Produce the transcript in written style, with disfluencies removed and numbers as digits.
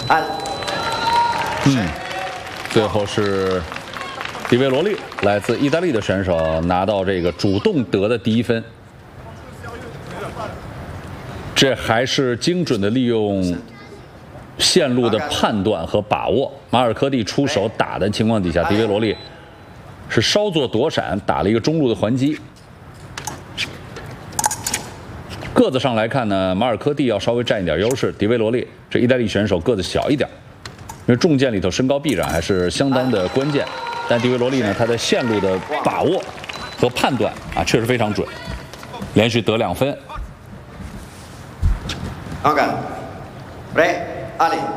最后是迪维罗利，来自意大利的选手拿到这个主动得的第1分。这还是精准的利用线路的判断和把握。马尔科蒂出手打的情况底下，迪维罗利是稍作躲闪，打了一个中路的还击。个子上来看呢，马尔科蒂要稍微占一点优势。迪维罗利这意大利选手个子小一点，因为重剑里头身高臂展还是相当的关键。但迪维罗利呢，他的线路的把握和判断啊，确实非常准，连续得2分。 OK， Re Ali。